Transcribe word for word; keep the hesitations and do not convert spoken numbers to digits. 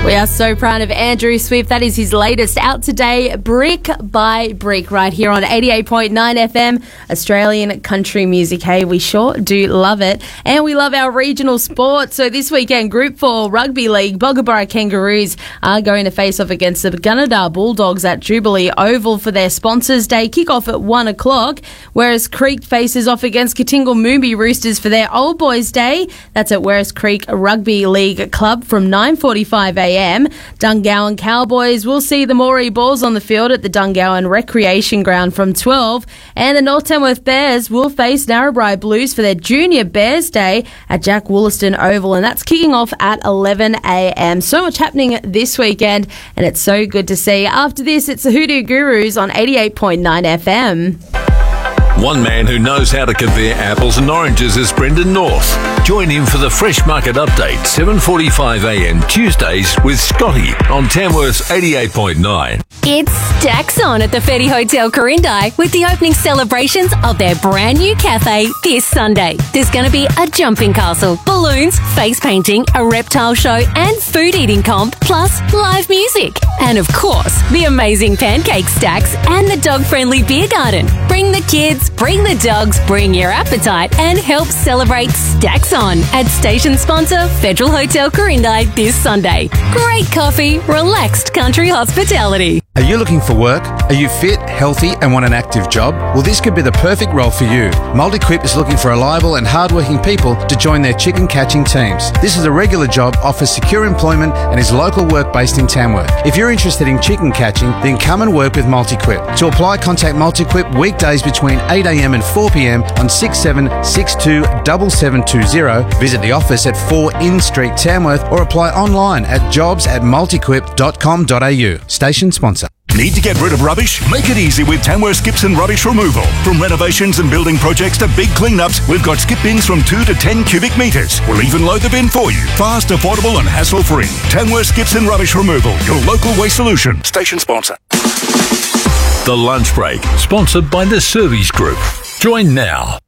We are so proud of Andrew Swift. That is his latest out today, Brick by Brick, right here on eighty-eight point nine F M, Australian country music. Hey, we sure do love it. And we love our regional sports. So this weekend, Group four Rugby League, Bogabara Kangaroos are going to face off against the Gunnedah Bulldogs at Jubilee Oval for their Sponsors Day kick-off at one o'clock, whereas Creek faces off against Katingal Moombi Roosters for their Old Boys Day. That's at Werris Creek Rugby League Club from nine forty-five a m. Dungowan Cowboys will see the Moree Bulls on the field at the Dungowan Recreation Ground from twelve, and the North Tamworth Bears will face Narrabri Blues for their Junior Bears Day at Jack Wollaston Oval, and that's kicking off at eleven a m. So much happening this weekend, and it's so good to see. After this, it's the Hoodoo Gurus on eighty-eight point nine F M. One man who knows how to compare apples and oranges is Brendan North. Join him for the Fresh Market Update, seven forty-five a m Tuesdays with Scotty on Tamworth's eighty-eight point nine. It's Stacks On at the Fetty Hotel Corindi with the opening celebrations of their brand new cafe this Sunday. There's going to be a jumping castle, balloons, face painting, a reptile show and food eating comp, plus live music. And of course, the amazing pancake stacks and the dog-friendly beer garden. Bring the kids, bring the dogs, bring your appetite and help celebrate Stacks On at station sponsor Federal Hotel Corindi this Sunday. Great coffee, relaxed country hospitality. Are you looking for work? Are you fit, healthy and want an active job? Well, this could be the perfect role for you. Multiquip is looking for reliable and hardworking people to join their chicken catching teams. This is a regular job, offers secure employment and is local work based in Tamworth. If you're interested in chicken catching, then come and work with Multiquip. To apply, contact Multiquip weekdays between eight a m and four p m on six seven six two seven seven two zero. Visit the office at four Inn Street, Tamworth, or apply online at jobs at multiquip dot com dot a u. Station sponsor. Need to get rid of rubbish? Make it easy with Tamworth Skips and Rubbish Removal. From renovations and building projects to big cleanups, we've got skip bins from two to ten cubic metres. We'll even load the bin for you. Fast, affordable and hassle-free. Tamworth Skips and Rubbish Removal, your local waste solution. Station sponsor. The Lunch Break, sponsored by the Service Group. Join now.